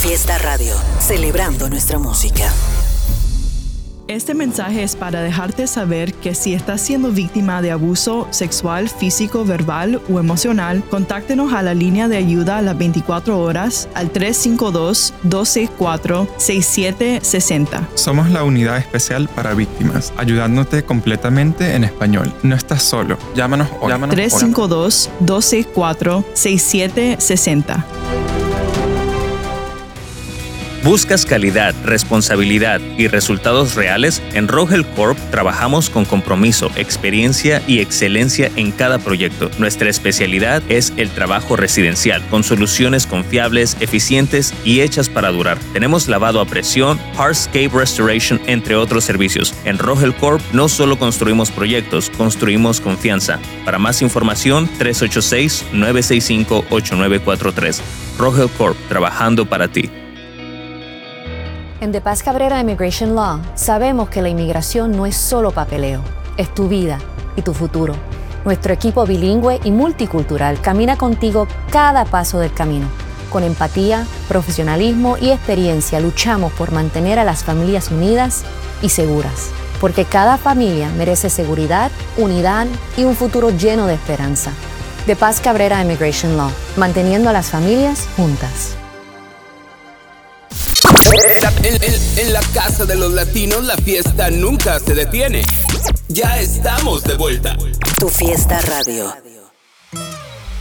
Fiesta Radio, celebrando nuestra música. Este mensaje es para dejarte saber que si estás siendo víctima de abuso sexual, físico, verbal o emocional, contáctenos a la línea de ayuda a las 24 horas al 352-264-6760. Somos la unidad especial para víctimas, ayudándote completamente en español. No estás solo. Llámanos hoy. 352-264-6760. ¿Buscas calidad, responsabilidad y resultados reales? En Rogel Corp trabajamos con compromiso, experiencia y excelencia en cada proyecto. Nuestra especialidad es el trabajo residencial, con soluciones confiables, eficientes y hechas para durar. Tenemos lavado a presión, hardscape restoration, entre otros servicios. En Rogel Corp no solo construimos proyectos, construimos confianza. Para más información, 386-965-8943. Rogel Corp, trabajando para ti. En De Paz Cabrera Immigration Law sabemos que la inmigración no es solo papeleo, es tu vida y tu futuro. Nuestro equipo bilingüe y multicultural camina contigo cada paso del camino. Con empatía, profesionalismo y experiencia luchamos por mantener a las familias unidas y seguras. Porque cada familia merece seguridad, unidad y un futuro lleno de esperanza. De Paz Cabrera Immigration Law, manteniendo a las familias juntas. En la casa de los latinos la fiesta nunca se detiene. Ya estamos de vuelta. Tu Fiesta Radio.